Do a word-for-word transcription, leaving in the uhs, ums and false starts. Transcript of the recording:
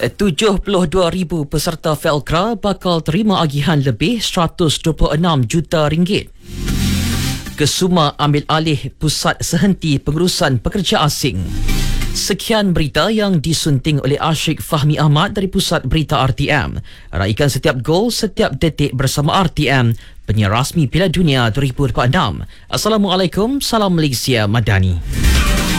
tujuh puluh dua ribu peserta Felcra bakal terima agihan lebih seratus dua puluh enam juta ringgit. Kesuma ambil alih pusat sehenti pengurusan pekerja asing. Sekian berita yang disunting oleh Ashik Fahmi Ahmad dari Pusat Berita R T M. Raikan setiap gol, setiap detik bersama R T M, penyiar rasmi Piala Dunia dua ribu dua puluh enam. Assalamualaikum, salam Malaysia Madani.